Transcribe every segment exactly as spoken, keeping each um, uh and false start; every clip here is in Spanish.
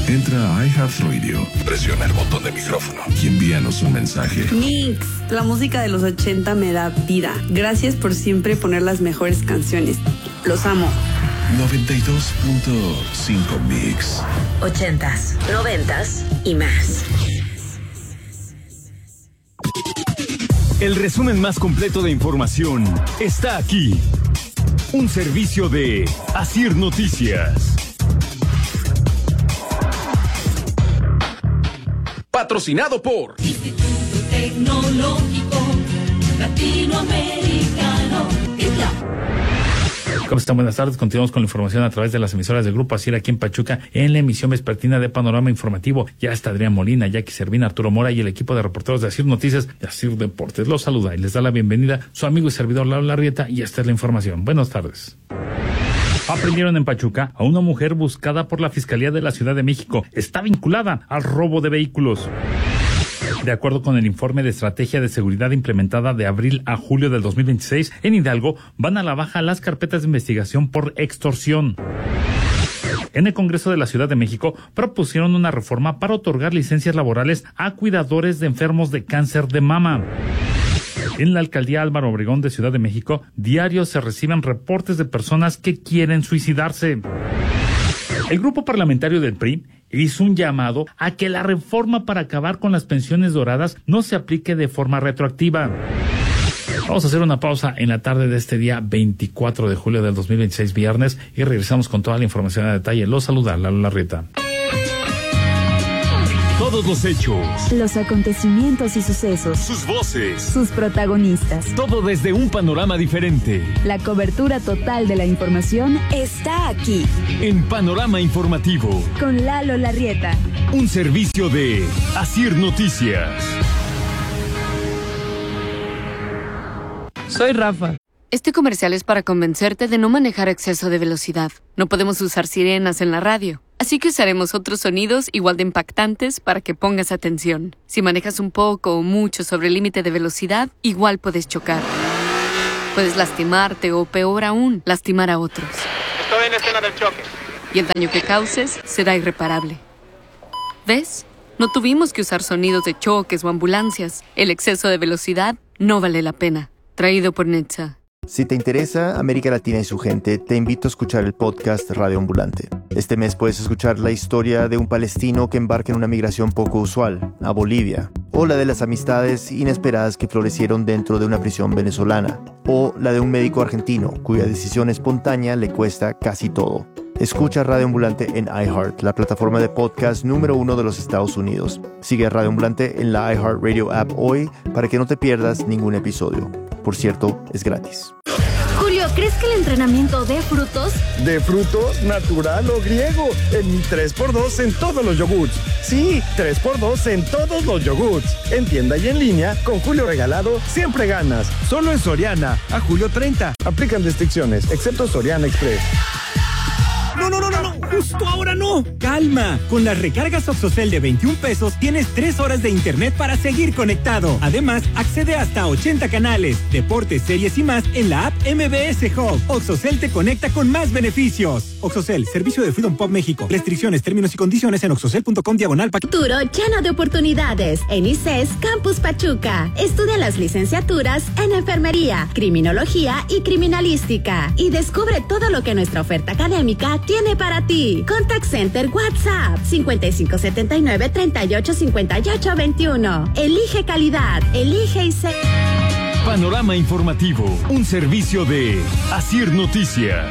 Entra a iHeartRadio, presiona el botón de micrófono y envíanos un mensaje. Mix, la música de los ochenta me da vida. Gracias por siempre poner las mejores canciones. Los amo. noventa y dos punto cinco Mix. Ochentas, noventas y más. El resumen más completo de información está aquí. Un servicio de Asir Noticias. Patrocinado por Instituto Tecnológico Latinoamericano. Isla. ¿Cómo están? Buenas tardes. Continuamos con la información a través de las emisoras del Grupo Asir aquí en Pachuca, en la emisión vespertina de Panorama Informativo. Ya está Adrián Molina, Jackie Servina, Arturo Mora y el equipo de reporteros de Asir Noticias y Asir Deportes. Los saluda y les da la bienvenida su amigo y servidor Lalo Larrieta, y esta es la información. Buenas tardes. Aprendieron en Pachuca a una mujer buscada por la Fiscalía de la Ciudad de México. Está vinculada al robo de vehículos. De acuerdo con el informe de estrategia de seguridad implementada de abril a julio del dos mil veintiséis, en Hidalgo van a la baja las carpetas de investigación por extorsión. En el Congreso de la Ciudad de México propusieron una reforma para otorgar licencias laborales a cuidadores de enfermos de cáncer de mama. En la alcaldía Álvaro Obregón de Ciudad de México, diario se reciben reportes de personas que quieren suicidarse. El grupo parlamentario del P R I hizo un llamado a que la reforma para acabar con las pensiones doradas no se aplique de forma retroactiva. Vamos a hacer una pausa en la tarde de este día veinticuatro de julio del dos mil veintiséis, viernes, y regresamos con toda la información a detalle. Los saluda Lalo Larrieta. Todos los hechos, los acontecimientos y sucesos, sus voces, sus protagonistas. Todo desde un panorama diferente. La cobertura total de la información está aquí. En Panorama Informativo. Con Lalo Larrieta. Un servicio de Asir Noticias. Soy Rafa. Este comercial es para convencerte de no manejar a exceso de velocidad. No podemos usar sirenas en la radio. Así que usaremos otros sonidos igual de impactantes para que pongas atención. Si manejas un poco o mucho sobre el límite de velocidad, igual puedes chocar. Puedes lastimarte o, peor aún, lastimar a otros. Estoy en escena del choque. Y el daño que causes será irreparable. ¿Ves? No tuvimos que usar sonidos de choques o ambulancias. El exceso de velocidad no vale la pena. Traído por Netza. Si te interesa América Latina y su gente, te invito a escuchar el podcast Radio Ambulante. Este mes puedes escuchar la historia de un palestino que embarca en una migración poco usual, a Bolivia, o la de las amistades inesperadas que florecieron dentro de una prisión venezolana, o la de un médico argentino cuya decisión espontánea le cuesta casi todo. Escucha Radio Ambulante en iHeart, la plataforma de podcast número uno de los Estados Unidos. Sigue a Radio Ambulante en la iHeartRadio app hoy para que no te pierdas ningún episodio. Por cierto, es gratis. Julio, ¿crees que el entrenamiento dé frutos? ¿De frutos, natural o griego? En mi tres por dos en todos los yogurts. Sí, tres por dos en todos los yogurts. En tienda y en línea, con Julio regalado, siempre ganas. Solo en Soriana, a julio treinta. Aplican restricciones, excepto Soriana Express. No, no, no, no, no, justo ahora no. Calma, con las recargas Oxocel de veintiún pesos tienes tres horas de internet para seguir conectado. Además, accede hasta ochenta canales, deportes, series y más en la app M B S Hub. Oxocel te conecta con más beneficios. Oxocel, servicio de Freedom Pop México. Restricciones, términos y condiciones en oxocel punto com diagonal paquete. Futuro lleno de oportunidades. En I C E S Campus Pachuca. Estudia las licenciaturas en enfermería, criminología y criminalística. Y descubre todo lo que nuestra oferta académica tiene para ti. Contact Center WhatsApp cincuenta y cinco setenta y nueve treinta y ocho cincuenta y ocho veintiuno. Elige calidad, elige I C E S. Panorama Informativo, un servicio de Asir Noticias.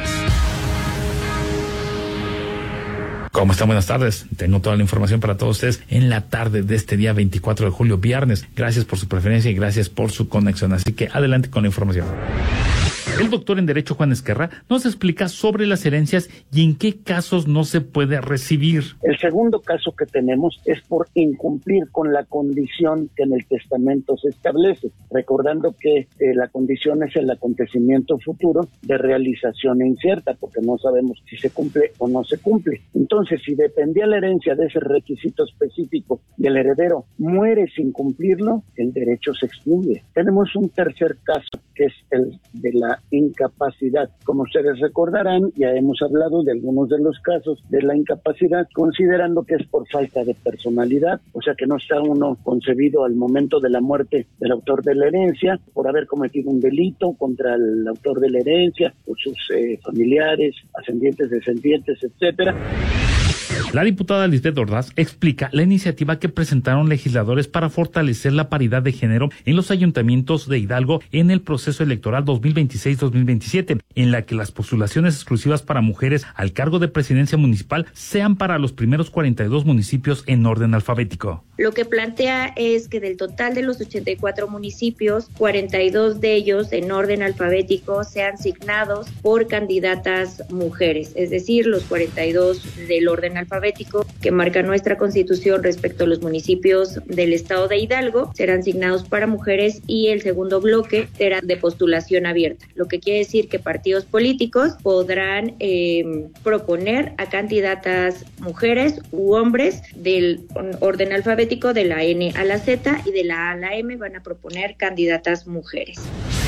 ¿Cómo están? Buenas tardes. Tengo toda la información para todos ustedes en la tarde de este día veinticuatro de julio, viernes. Gracias por su preferencia y gracias por su conexión. Así que adelante con la información. El doctor en Derecho Juan Esquerra nos explica sobre las herencias y en qué casos no se puede recibir. El segundo caso que tenemos es por incumplir con la condición que en el testamento se establece, recordando que eh, la condición es el acontecimiento futuro de realización incierta, porque no sabemos si se cumple o no se cumple. Entonces, si dependía la herencia de ese requisito específico y el heredero muere sin cumplirlo, el derecho se extingue. Tenemos un tercer caso, que es el de la incapacidad. Como ustedes recordarán, ya hemos hablado de algunos de los casos de la incapacidad, considerando que es por falta de personalidad, o sea que no está uno concebido al momento de la muerte del autor de la herencia, por haber cometido un delito contra el autor de la herencia, por sus eh, familiares, ascendientes, descendientes, etcétera. La diputada Lisbeth Ordaz explica la iniciativa que presentaron legisladores para fortalecer la paridad de género en los ayuntamientos de Hidalgo en el proceso electoral dos mil veintiséis dos mil veintisiete, en la que las postulaciones exclusivas para mujeres al cargo de presidencia municipal sean para los primeros cuarenta y dos municipios en orden alfabético. Lo que plantea es que del total de los ochenta y cuatro municipios, cuarenta y dos de ellos en orden alfabético sean asignados por candidatas mujeres, es decir, los cuarenta y dos del orden alfabético que marca nuestra Constitución respecto a los municipios del estado de Hidalgo serán asignados para mujeres y el segundo bloque será de postulación abierta, lo que quiere decir que partidos políticos podrán eh, proponer a candidatas mujeres u hombres del orden alfabético de la N a la Z y de la A a la M van a proponer candidatas mujeres.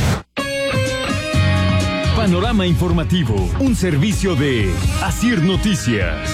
Panorama informativo, un servicio de Asir Noticias.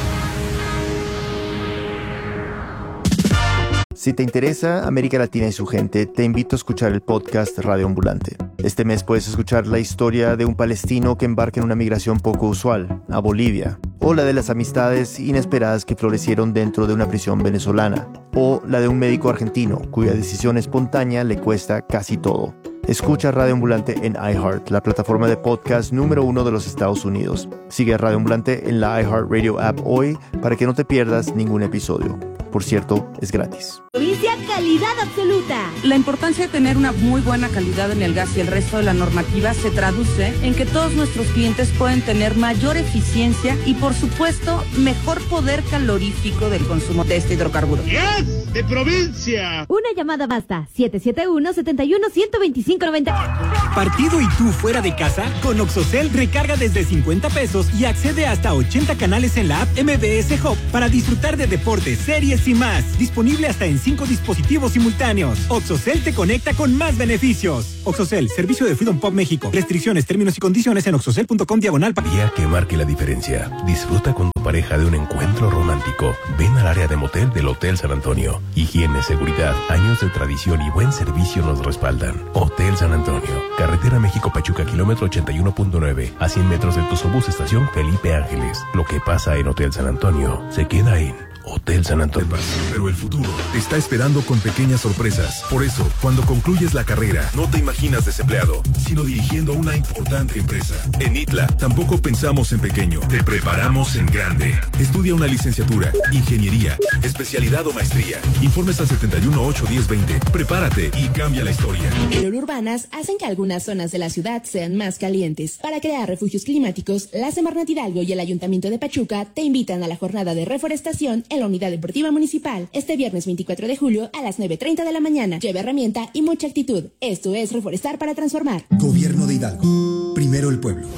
Si te interesa América Latina y su gente, te invito a escuchar el podcast Radio Ambulante. Este mes puedes escuchar la historia de un palestino que embarca en una migración poco usual, a Bolivia, o la de las amistades inesperadas que florecieron dentro de una prisión venezolana, o la de un médico argentino cuya decisión espontánea le cuesta casi todo. Escucha Radio Ambulante en iHeart, la plataforma de podcast número uno de los Estados Unidos. Sigue a Radio Ambulante en la iHeartRadio app hoy para que no te pierdas ningún episodio. Por cierto, es gratis. Provincia calidad absoluta. La importancia de tener una muy buena calidad en el gas y el resto de la normativa se traduce en que todos nuestros clientes pueden tener mayor eficiencia y, por supuesto, mejor poder calorífico del consumo de este hidrocarburo. ¡Yes! ¡De provincia! Una llamada basta. siete siete uno, siete uno, uno dos cinco nueve cero. ¿Partido y tú fuera de casa? Con Oxocel recarga desde cincuenta pesos y accede hasta ochenta canales en la app M B S Hub para disfrutar de deportes, series y más. Disponible hasta en cinco dispositivos simultáneos. Oxocel te conecta con más beneficios. Oxocel, servicio de Freedom Pop México. Restricciones, términos y condiciones en oxocel punto com diagonal. Día que marque la diferencia. Disfruta con tu pareja de un encuentro romántico. Ven al área de motel del Hotel San Antonio. Higiene, seguridad, años de tradición y buen servicio nos respaldan. Hotel San Antonio. Carretera México-Pachuca, kilómetro ochenta y uno punto nueve. A cien metros del Tusobús, estación Felipe Ángeles. Lo que pasa en Hotel San Antonio se queda en Hotel San Antonio. Pero el futuro te está esperando con pequeñas sorpresas. Por eso, cuando concluyes la carrera, no te imaginas desempleado, sino dirigiendo una importante empresa. En ITLA tampoco pensamos en pequeño, te preparamos en grande. Estudia una licenciatura, ingeniería, especialidad o maestría. Informes al setenta y uno, ocho, diez, veinte. Prepárate y cambia la historia. Hidrourbanas hacen que algunas zonas de la ciudad sean más calientes. Para crear refugios climáticos, la Semarnat Hidalgo y el Ayuntamiento de Pachuca te invitan a la jornada de reforestación en la Unidad Deportiva Municipal, este viernes veinticuatro de julio a las nueve treinta de la mañana. Lleva herramienta y mucha actitud. Esto es Reforestar para Transformar. Gobierno de Hidalgo. Primero el pueblo.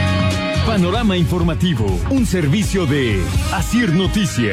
Panorama informativo, un servicio de Asir Noticias.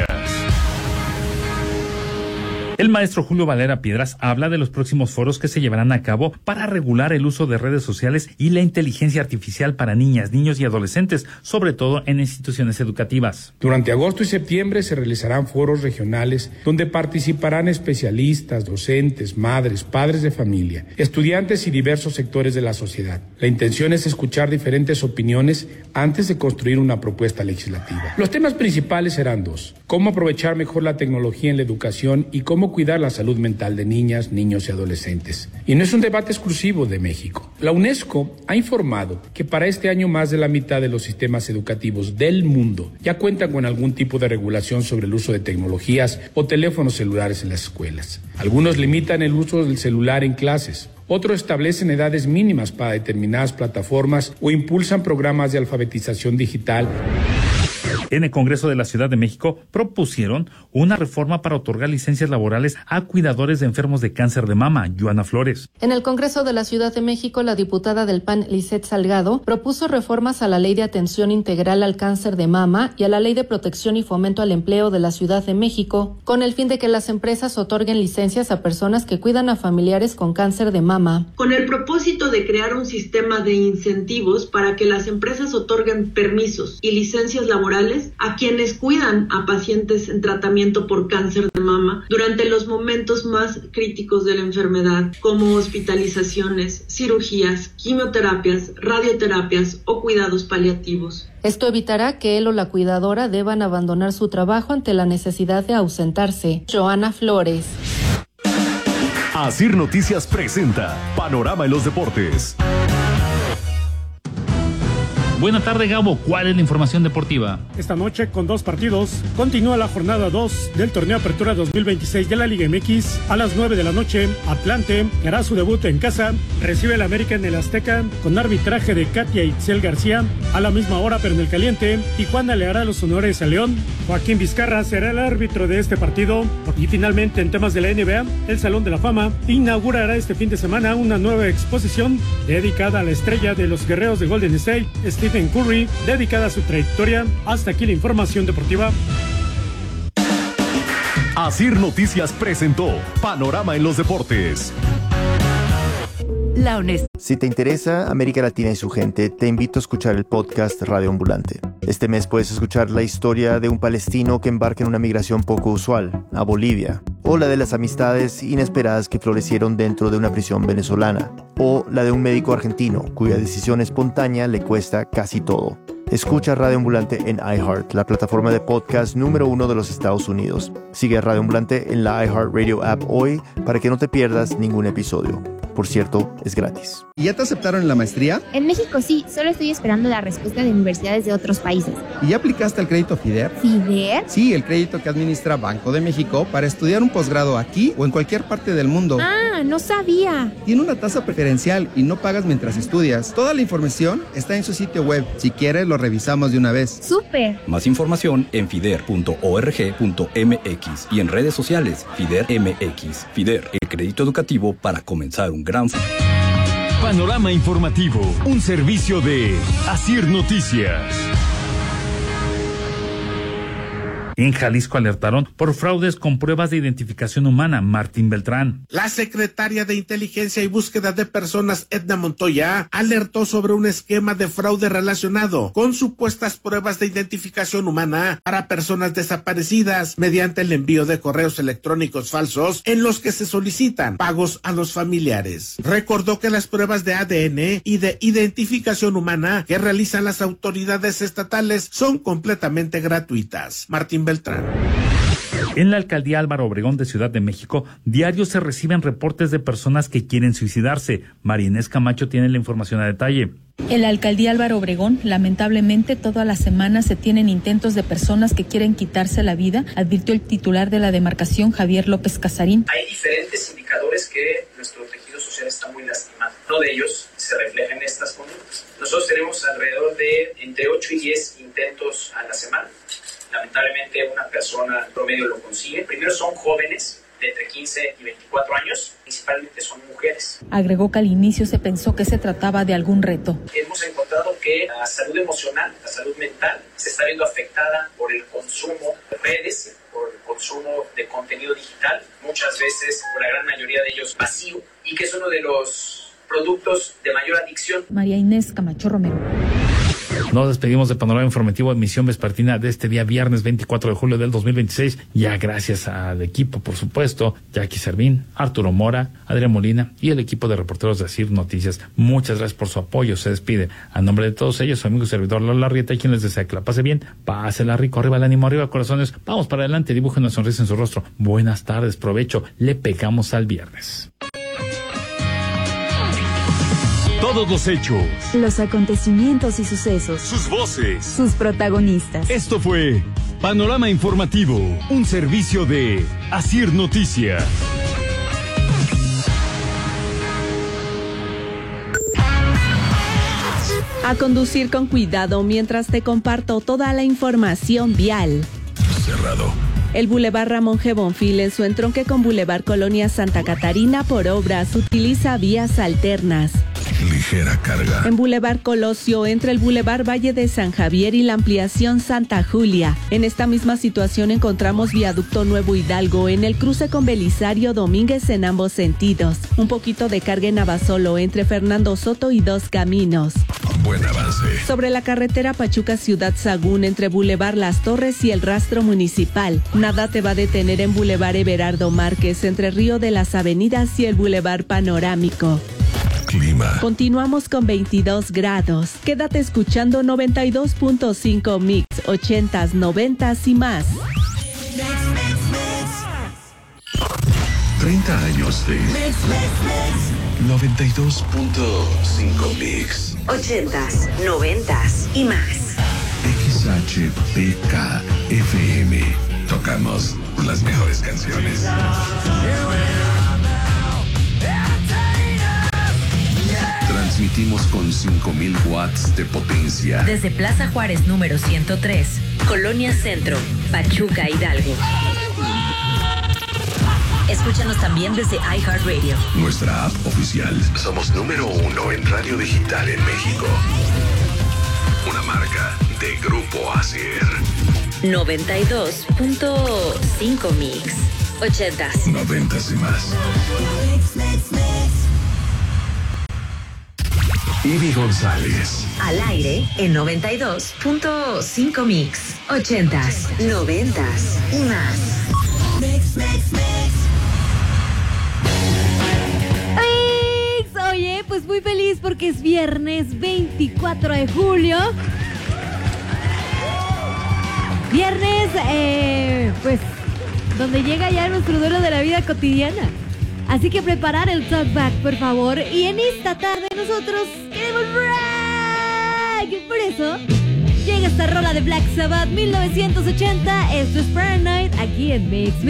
El maestro Julio Valera Piedras habla de los próximos foros que se llevarán a cabo para regular el uso de redes sociales y la inteligencia artificial para niñas, niños y adolescentes, sobre todo en instituciones educativas. Durante agosto y septiembre se realizarán foros regionales donde participarán especialistas, docentes, madres, padres de familia, estudiantes y diversos sectores de la sociedad. La intención es escuchar diferentes opiniones antes de construir una propuesta legislativa. Los temas principales serán dos: cómo aprovechar mejor la tecnología en la educación y cómo cuidar la salud mental de niñas, niños y adolescentes. Y no es un debate exclusivo de México. La UNESCO ha informado que para este año más de la mitad de los sistemas educativos del mundo ya cuentan con algún tipo de regulación sobre el uso de tecnologías o teléfonos celulares en las escuelas. Algunos limitan el uso del celular en clases. Otros establecen edades mínimas para determinadas plataformas o impulsan programas de alfabetización digital. En el Congreso de la Ciudad de México propusieron una reforma para otorgar licencias laborales a cuidadores de enfermos de cáncer de mama. Joana Flores. En el Congreso de la Ciudad de México, la diputada del P A N, Lisette Salgado, propuso reformas a la Ley de Atención Integral al Cáncer de Mama y a la Ley de Protección y Fomento al Empleo de la Ciudad de México, con el fin de que las empresas otorguen licencias a personas que cuidan a familiares con cáncer de mama. Con el propósito de crear un sistema de incentivos para que las empresas otorguen permisos y licencias laborales a quienes cuidan a pacientes en tratamiento por cáncer de mama durante los momentos más críticos de la enfermedad, como hospitalizaciones, cirugías, quimioterapias, radioterapias o cuidados paliativos. Esto evitará que él o la cuidadora deban abandonar su trabajo ante la necesidad de ausentarse. Joana Flores. Asir Noticias presenta Panorama en los Deportes. Buena tarde, Gabo. ¿Cuál es la información deportiva? Esta noche, con dos partidos, continúa la jornada dos del Torneo Apertura dos mil veintiséis de la Liga M X. A las nueve de la noche, Atlante, que hará su debut en casa, recibe al América en el Azteca, con arbitraje de Katia Itzel García. A la misma hora, pero en el caliente, Tijuana le hará los honores a León. Joaquín Vizcarra será el árbitro de este partido. Y finalmente, en temas de la N B A, el Salón de la Fama inaugurará este fin de semana una nueva exposición dedicada a la estrella de los guerreros de Golden State, Stephen Curry, dedicada a su trayectoria. Hasta aquí la información deportiva. Asir Noticias presentó Panorama en los Deportes. La honestidad. Si te interesa América Latina y su gente, te invito a escuchar el podcast Radio Ambulante. Este mes puedes escuchar la historia de un palestino que embarca en una migración poco usual, a Bolivia, o la de las amistades inesperadas que florecieron dentro de una prisión venezolana, o la de un médico argentino cuya decisión espontánea le cuesta casi todo. Escucha Radio Ambulante en iHeart, la plataforma de podcast número uno de los Estados Unidos. Sigue a Radio Ambulante en la iHeartRadio app hoy para que no te pierdas ningún episodio. Por cierto, es gratis. ¿Y ya te aceptaron en la maestría? En México sí, solo estoy esperando la respuesta de universidades de otros países. ¿Y ya aplicaste al crédito FIDER? ¿FIDER? Sí, el crédito que administra Banco de México para estudiar un posgrado aquí o en cualquier parte del mundo. Ah, no sabía. Tiene una tasa preferencial y no pagas mientras estudias. Toda la información está en su sitio web. Si quieres, lo revisamos de una vez. ¡Súper! Más información en fider punto org punto m x y en redes sociales FIDER M X. FIDER, el crédito educativo para comenzar un gran... Panorama informativo, un servicio de Asir Noticias. En Jalisco alertaron por fraudes con pruebas de identificación humana. Martín Beltrán. La secretaria de Inteligencia y Búsqueda de Personas, Edna Montoya, alertó sobre un esquema de fraude relacionado con supuestas pruebas de identificación humana para personas desaparecidas mediante el envío de correos electrónicos falsos en los que se solicitan pagos a los familiares. Recordó que las pruebas de A D N y de identificación humana que realizan las autoridades estatales son completamente gratuitas. Martín Beltrán. En la alcaldía Álvaro Obregón de Ciudad de México, diario se reciben reportes de personas que quieren suicidarse. María Inés Camacho tiene la información a detalle. En la alcaldía Álvaro Obregón, lamentablemente, todas las semanas se tienen intentos de personas que quieren quitarse la vida, advirtió el titular de la demarcación, Javier López Casarín. Hay diferentes indicadores que nuestro tejido social está muy lastimado. Uno de ellos se refleja en estas conductas. Nosotros tenemos alrededor de entre ocho y diez intentos a la semana. Lamentablemente una persona promedio lo consigue. Primero son jóvenes de entre quince y veinticuatro años, principalmente son mujeres. Agregó que al inicio se pensó que se trataba de algún reto. Hemos encontrado que la salud emocional, la salud mental, se está viendo afectada por el consumo de redes, por el consumo de contenido digital, muchas veces, por la gran mayoría de ellos, vacío, y que es uno de los productos de mayor adicción. María Inés Camacho Romero. Nos despedimos de Panorama Informativo, emisión vespertina de este día viernes veinticuatro de julio del dos mil veintiséis. Ya gracias al equipo, por supuesto, Jackie Servín, Arturo Mora, Adrián Molina y el equipo de reporteros de Asir Noticias. Muchas gracias por su apoyo. Se despide a nombre de todos ellos, su amigo y servidor Lola Rieta, y quien les desea que la pase bien, pásela rico, arriba el ánimo, arriba corazones, vamos para adelante, dibujen una sonrisa en su rostro. Buenas tardes, provecho, le pegamos al viernes. Todos los hechos, los acontecimientos y sucesos, sus voces, sus protagonistas. Esto fue Panorama Informativo, un servicio de Asir Noticias. A conducir con cuidado mientras te comparto toda la información vial. Cerrado. El Boulevard Ramón G. Bonfil en su entronque con Boulevard Colonia Santa Catarina por obras utiliza vías alternas. Ligera carga. En Boulevard Colosio, entre el Boulevard Valle de San Javier y la ampliación Santa Julia. En esta misma situación encontramos Viaducto Nuevo Hidalgo en el cruce con Belisario Domínguez en ambos sentidos. Un poquito de carga en Abasolo entre Fernando Soto y Dos Caminos. Buen avance. Sobre la carretera Pachuca Ciudad Sagún entre Boulevard Las Torres y el Rastro Municipal. Nada te va a detener en Boulevard Everardo Márquez entre Río de las Avenidas y el Boulevard Panorámico. Clima. Continuamos con veintidós grados. Quédate escuchando noventa y dos punto cinco Mix, ochentas, noventas y más. treinta años de noventa y dos punto cinco Mix. ochentas, noventas y más. X H P K F M. Tocamos las mejores canciones. Transmitimos con cinco mil watts de potencia. Desde Plaza Juárez número ciento tres, Colonia Centro, Pachuca, Hidalgo. Escúchanos también desde iHeartRadio. Nuestra app oficial. Somos número uno en radio digital en México. Una marca de Grupo Asier. noventa y dos punto cinco Mix. ochentas. Noventas y más. Ivy González. Al aire en noventa y dos punto cinco Mix. ochentas, noventas y más. Mix, mix, mix. Oye, pues muy feliz porque es viernes veinticuatro de julio. Viernes, eh, pues, donde llega ya nuestro duelo de la vida cotidiana. Así que preparar el talkback, por favor. Y en esta tarde nosotros queremos rock. Por eso llega esta rola de Black Sabbath mil novecientos ochenta. Esto es Paranoid aquí en Mix.